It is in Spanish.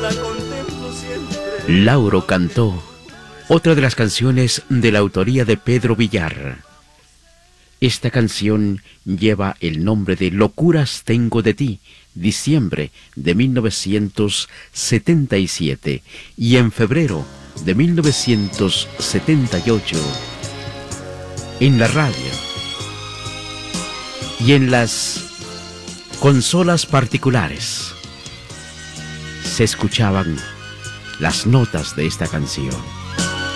Lauro cantó otra de las canciones de la autoría de Pedro Villar. Esta canción lleva el nombre de Locuras tengo de ti, diciembre de 1977, y en febrero de 1978, en la radio y en las consolas particulares se escuchaban las notas de esta canción.